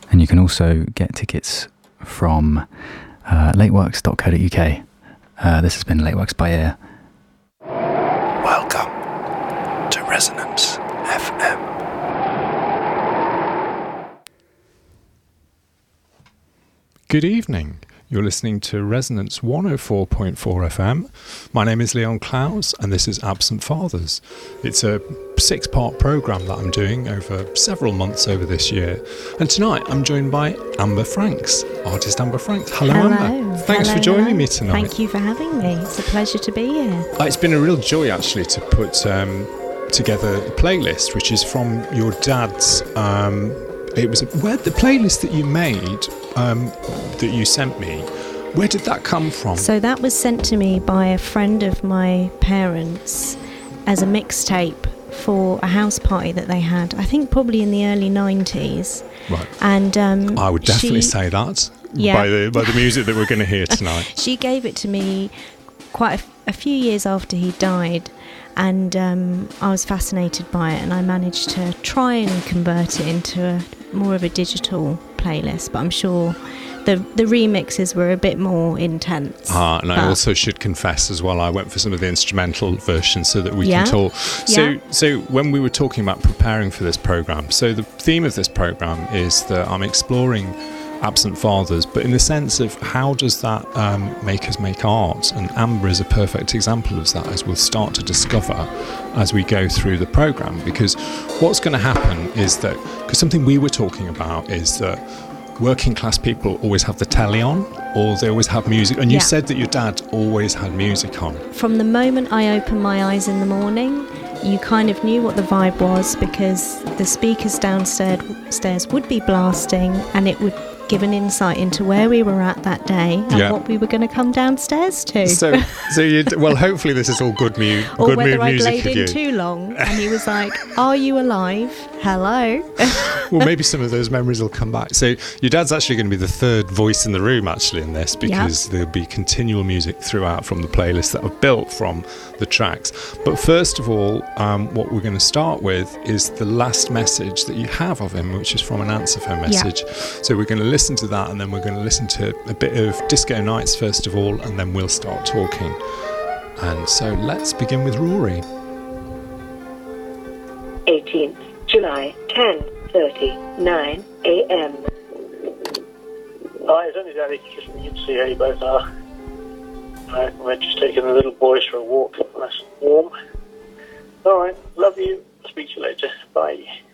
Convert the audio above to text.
And you can also get tickets from lateworks.co.uk. This has been Lateworks by Ear. Welcome to Resonance FM. Good evening. You're listening to Resonance 104.4 FM. My name is Leon Klaus, and this is Absent Fathers. It's a 6-part programme that I'm doing over several months over this year. And tonight I'm joined by Amber Franks, artist Amber Franks. Hello. Amber. Thanks for joining me tonight. Thank you for having me. It's a pleasure to be here. It's been a real joy, actually, to put together a playlist, which is from your dad's... It was the playlist that you made, that you sent me. Where did that come from? So that was sent to me by a friend of my parents as a mixtape for a house party that they had. I think probably in the early 90s. Right. And I would definitely say that. Yeah. By the music that we're going to hear tonight. She gave it to me quite a few years after he died. And I was fascinated by it, and I managed to try and convert it into more of a digital playlist, but I'm sure the remixes were a bit more intense. And I also should confess as well, I went for some of the instrumental versions so that we can talk. So when we were talking about preparing for this programme, so the theme of this programme is that I'm exploring absent fathers, but in the sense of how does that make us make art, and Amber is a perfect example of that, as we'll start to discover as we go through the programme. Because what's going to happen is that, because something we were talking about is that working class people always have the telly on, or they always have music, and you said that your dad always had music on. From the moment I opened my eyes in the morning, you kind of knew what the vibe was, because the speakers downstairs would be blasting, and it would give an insight into where we were at that day and what we were going to come downstairs to. So hopefully this is all good mood music. Or whether I played in too long, and he was like, "Are you alive? Hello." Well, maybe some of those memories will come back. So your dad's actually going to be the third voice in the room, actually, in this, because there'll be continual music throughout from the playlist that I've built from the tracks. But first of all, what we're going to start with is the last message that you have of him, which is from an Answer Phone message. So we're going to listen to that, and then we're going to listen to a bit of Disco Nights first of all, and then we'll start talking. And so let's begin with Rory. 18th July, 10:39 a.m. Hi, it's only Daddy. Just you can see how you both are. We're just taking the little boys for a walk. Nice and warm. All right, love you. Speak to you later. Bye.